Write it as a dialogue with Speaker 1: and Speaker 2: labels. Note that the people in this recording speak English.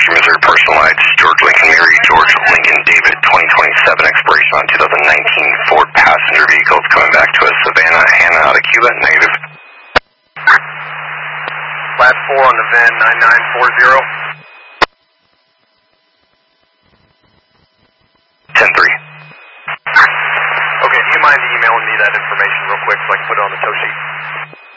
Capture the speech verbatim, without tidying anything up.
Speaker 1: Western Missouri personalized. George Lincoln Mary, George Lincoln David, twenty twenty-seven, expiration on two thousand nineteen Ford passenger vehicles coming back to us. Savannah, Hannah out of Cuba, negative.
Speaker 2: Flat four on the V I N nine nine four zero.
Speaker 1: ten three.
Speaker 2: Okay, do you mind emailing me that information real quick so I can put it on the tow sheet?